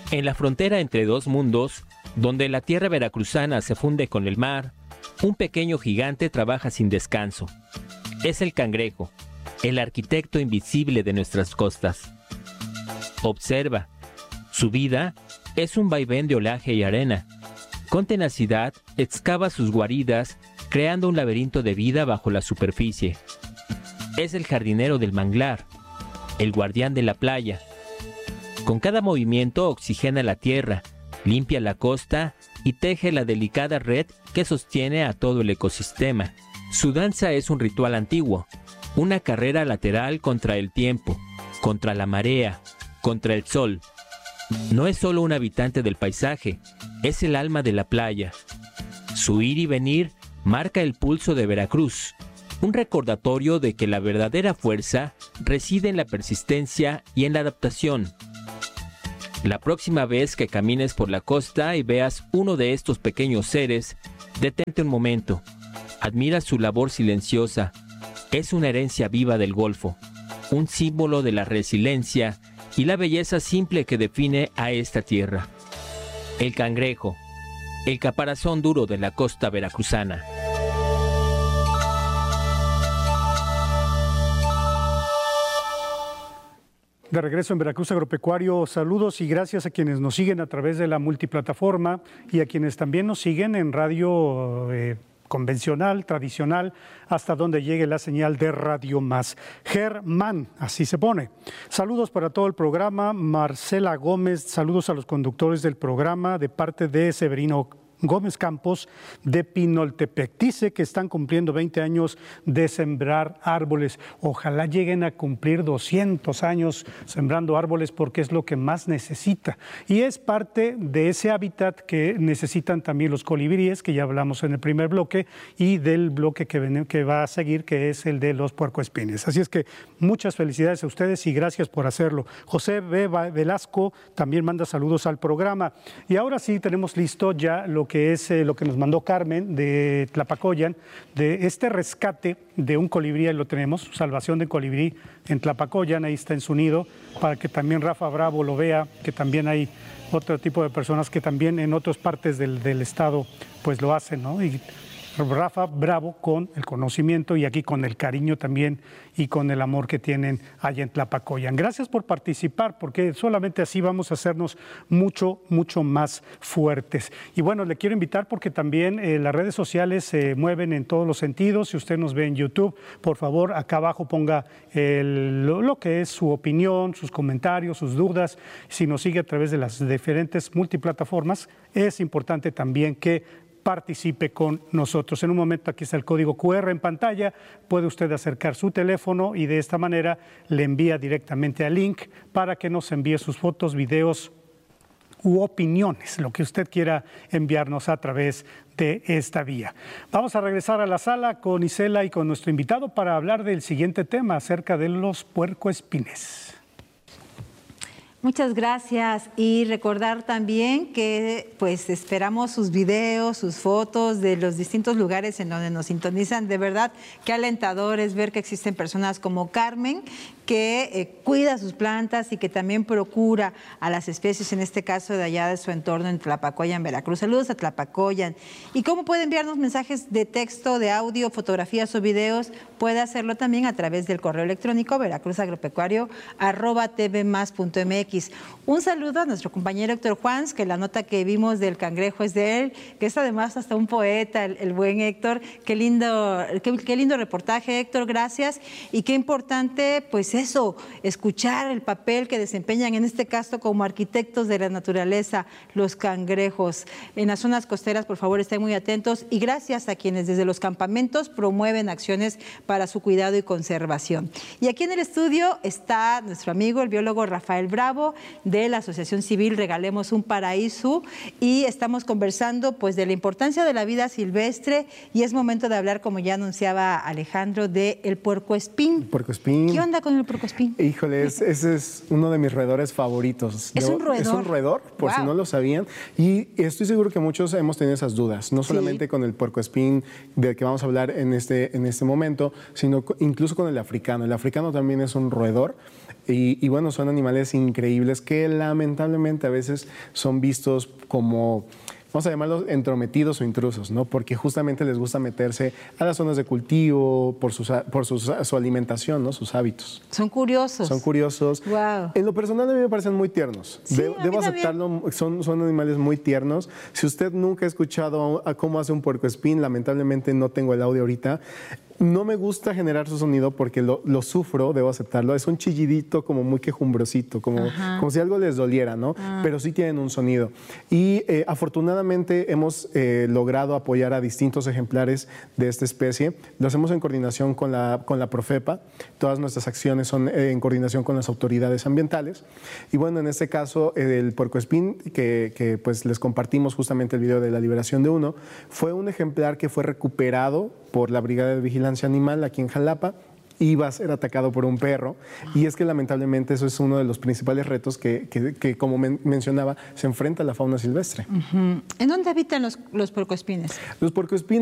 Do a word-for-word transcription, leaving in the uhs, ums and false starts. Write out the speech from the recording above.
En la frontera entre dos mundos, donde la tierra veracruzana se funde con el mar, un pequeño gigante trabaja sin descanso. Es el cangrejo, el arquitecto invisible de nuestras costas. Observa, su vida es un vaivén de oleaje y arena. Con tenacidad, excava sus guaridas, creando un laberinto de vida bajo la superficie. Es el jardinero del manglar, el guardián de la playa. Con cada movimiento oxigena la tierra, limpia la costa y teje la delicada red que sostiene a todo el ecosistema. Su danza es un ritual antiguo, una carrera lateral contra el tiempo, contra la marea, contra el sol. No es solo un habitante del paisaje, es el alma de la playa. Su ir y venir marca el pulso de Veracruz, un recordatorio de que la verdadera fuerza reside en la persistencia y en la adaptación. La próxima vez que camines por la costa y veas uno de estos pequeños seres, detente un momento. Admira su labor silenciosa. Es una herencia viva del Golfo, un símbolo de la resiliencia y la belleza simple que define a esta tierra. El cangrejo, el caparazón duro de la costa veracruzana. De regreso en Veracruz Agropecuario, saludos y gracias a quienes nos siguen a través de la multiplataforma y a quienes también nos siguen en radio eh, convencional, tradicional, hasta donde llegue la señal de Radio Más. Germán, así se pone. Saludos para todo el programa. Marcela Gómez, saludos a los conductores del programa de parte de Severino Gómez Campos de Pinoltepec. Dice que están cumpliendo veinte años de sembrar árboles. Ojalá lleguen a cumplir doscientos años sembrando árboles porque es lo que más necesita. Y es parte de ese hábitat que necesitan también los colibríes, que ya hablamos en el primer bloque, y del bloque que, ven, que va a seguir, que es el de los puercoespines. Así es que muchas felicidades a ustedes y gracias por hacerlo. José B. Velasco también manda saludos al programa. Y ahora sí tenemos listo ya lo que es eh, lo que nos mandó Carmen de Tlapacoyan, de este rescate de un colibrí. Ahí lo tenemos, salvación de colibrí en Tlapacoyan, ahí está en su nido, para que también Rafa Bravo lo vea, que también hay otro tipo de personas que también en otras partes del, del estado pues lo hacen, ¿no? Y Rafa Bravo con el conocimiento y aquí con el cariño también y con el amor que tienen allá en Tlapacoyan. Gracias por participar, porque solamente así vamos a hacernos mucho, mucho más fuertes. Y bueno, le quiero invitar porque también eh, las redes sociales se mueven en todos los sentidos. Si usted nos ve en YouTube, por favor, acá abajo ponga el, lo, lo que es su opinión, sus comentarios, sus dudas. Si nos sigue a través de las diferentes multiplataformas, es importante también que participe con nosotros. En un momento aquí está el código cu erre en pantalla, puede usted acercar su teléfono y de esta manera le envía directamente al link para que nos envíe sus fotos, videos u opiniones, lo que usted quiera enviarnos a través de esta vía. Vamos a regresar a la sala con Isela y con nuestro invitado para hablar del siguiente tema acerca de los puercoespines. Muchas gracias y recordar también que pues esperamos sus videos, sus fotos de los distintos lugares en donde nos sintonizan. De verdad, qué alentador es ver que existen personas como Carmen que eh, cuida sus plantas y que también procura a las especies, en este caso de allá de su entorno en Tlapacoyan, Veracruz. Saludos a Tlapacoyan. ¿Y cómo puede enviarnos mensajes de texto, de audio, fotografías o videos? Puede hacerlo también a través del correo electrónico veracruzagropecuario arroba tvmas.mx. Un saludo a nuestro compañero Héctor Juans, que la nota que vimos del cangrejo es de él, que es además hasta un poeta, el, el buen Héctor. Qué lindo, qué, qué lindo reportaje, Héctor, gracias. Y qué importante, pues eso, escuchar el papel que desempeñan en este caso como arquitectos de la naturaleza, los cangrejos. En las zonas costeras, por favor, estén muy atentos y gracias a quienes desde los campamentos promueven acciones para su cuidado y conservación. Y aquí en el estudio está nuestro amigo, el biólogo Rafael Bravo, de la Asociación Civil Regalemos un Paraíso, y estamos conversando pues de la importancia de la vida silvestre y es momento de hablar, como ya anunciaba Alejandro, de el puercoespín. Puercoespín. ¿Qué onda con el puercoespín? Híjole, es, ese es uno de mis roedores favoritos. ¿Es un roedor? Es un roedor, por Wow. si no lo sabían. Y estoy seguro que muchos hemos tenido esas dudas, no solamente Sí. con el puercoespín del que vamos a hablar en este, en este momento, sino co- incluso con el africano. El africano también es un roedor. Y, y bueno, son animales increíbles que lamentablemente a veces son vistos como, vamos a llamarlos entrometidos o intrusos, ¿no? Porque justamente les gusta meterse a las zonas de cultivo por, sus, por sus, su alimentación, ¿no? Sus hábitos. Son curiosos. Son curiosos. Wow. En lo personal a mí me parecen muy tiernos. Sí, De- a mí debo también. aceptarlo, son, son animales muy tiernos. Si usted nunca ha escuchado a cómo hace un puercoespín, lamentablemente no tengo el audio ahorita. No me gusta generar su sonido porque lo, lo sufro, debo aceptarlo. Es un chillidito como muy quejumbrosito, como, como si algo les doliera, ¿no? Ah. Pero sí tienen un sonido. Y eh, afortunadamente hemos eh, logrado apoyar a distintos ejemplares de esta especie. Lo hacemos en coordinación con la, con la Profepa. Todas nuestras acciones son eh, en coordinación con las autoridades ambientales. Y bueno, en este caso, eh, el puercoespín, que, que pues les compartimos justamente el video de la liberación de uno, fue un ejemplar que fue recuperado por la Brigada de Vigilancia Animal aquí en Jalapa. Iba a ser atacado por un perro, y es que lamentablemente eso es uno de los principales retos que, que, que como men mencionaba, se enfrenta a la fauna silvestre. ¿En dónde habitan los, los puercoespines? Los puercoespines